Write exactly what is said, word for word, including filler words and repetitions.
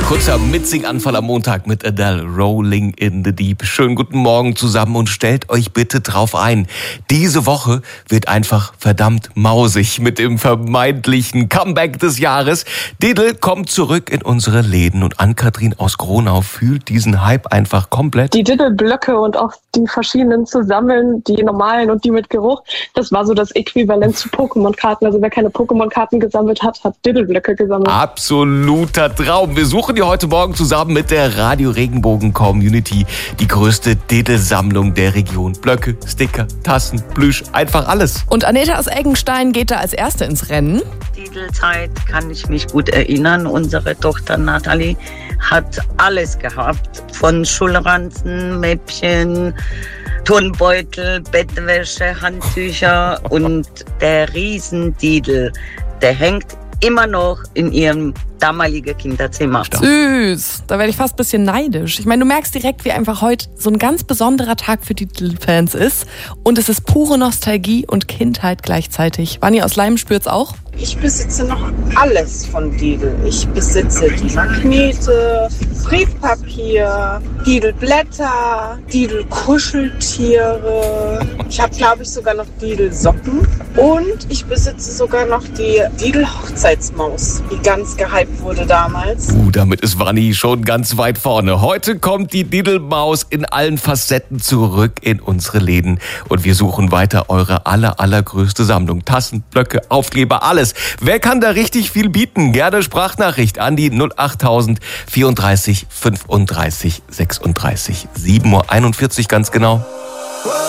Kurzer Mitsinganfall am Montag mit Adele, Rolling in the Deep. Schönen guten Morgen zusammen und stellt euch bitte drauf ein. Diese Woche wird einfach verdammt mausig mit dem vermeintlichen Comeback des Jahres. Diddle kommt zurück in unsere Läden und Ann-Kathrin aus Gronau fühlt diesen Hype einfach komplett. Die Diddle-Blöcke und auch die verschiedenen zu sammeln, die normalen und die mit Geruch, das war so das Äquivalent zu Pokémon-Karten. Also wer keine Pokémon-Karten gesammelt hat, hat Diddle-Blöcke gesammelt. Absoluter Traum. Wir suchen dir heute Morgen zusammen mit der Radio Regenbogen Community die größte Diddle-Sammlung der Region. Blöcke, Sticker, Tassen, Plüsch, einfach alles. Und Aneta aus Eggenstein geht da als Erste ins Rennen. Diddle-Zeit kann ich mich gut erinnern. Unsere Tochter Nathalie hat alles gehabt. Von Schulranzen, Mäppchen, Turnbeutel, Bettwäsche, Handtücher und der Riesen-Diddle, der hängt immer noch in ihrem damaligen Kinderzimmer. Süß, da werde ich fast ein bisschen neidisch. Ich meine, du merkst direkt, wie einfach heute so ein ganz besonderer Tag für Diddle-Fans ist. Und es ist pure Nostalgie und Kindheit gleichzeitig. Vanni aus Leim spürt's auch? Ich besitze noch alles von Diddle. Ich besitze die Magnete, Briefpapier, Diddle-Blätter, Diddle-Kuscheltiere. Ich habe, glaube ich, sogar noch Diddle-Socken. Und ich besitze sogar noch die Diddle-Hochzeitsmaus, die ganz gehypt wurde damals. Uh, damit ist Vanni schon ganz weit vorne. Heute kommt die Diddle-Maus in allen Facetten zurück in unsere Läden. Und wir suchen weiter eure aller, allergrößte Sammlung. Tassen, Blöcke, Aufkleber, alles. Wer kann da richtig viel bieten? Gerne Sprachnachricht an die null achttausend vierunddreißig fünfunddreißig sechsunddreißig. sieben Uhr einundvierzig ganz genau.